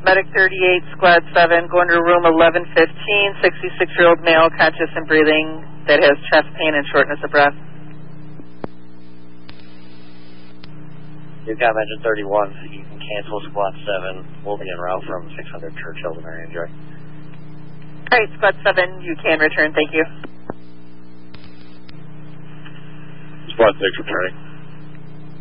Medic 38, Squad 7, going to room 1115, 66-year-old male, conscious and breathing, that has chest pain and shortness of breath. You've got Engine 31, so you can cancel Squad 7. We'll be en route from 600 Churchill to Marion Joy. All right, Squad 7, you can return. Thank you. Squad 6 returning.